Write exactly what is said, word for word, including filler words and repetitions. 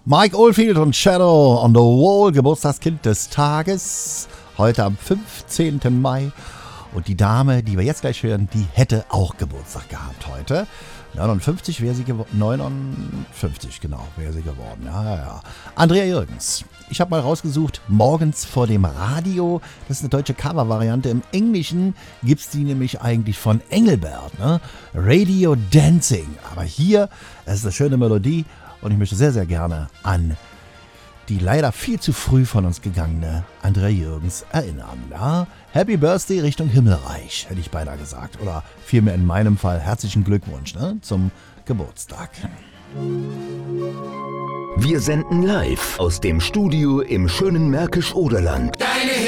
Mike Oldfield und Shadow on the Wall, Geburtstagskind des Tages, heute am fünfzehnten Mai. Und die Dame, die wir jetzt gleich hören, die hätte auch Geburtstag gehabt heute. neunundfünfzig wäre sie geworden. neunundfünfzig, genau, wäre sie geworden. Ja, ja, ja. Andrea Jürgens. Ich habe mal rausgesucht, morgens vor dem Radio. Das ist eine deutsche Cover-Variante. Im Englischen gibt es die nämlich eigentlich von Engelbert. Ne? Radio Dancing. Aber hier, es ist eine schöne Melodie. Und ich möchte sehr, sehr gerne an die leider viel zu früh von uns gegangene Andrea Jürgens erinnern. Ja? Happy Birthday Richtung Himmelreich, hätte ich beinahe gesagt. Oder vielmehr in meinem Fall herzlichen Glückwunsch, ne, zum Geburtstag. Wir senden live aus dem Studio im schönen Märkisch-Oderland. Deine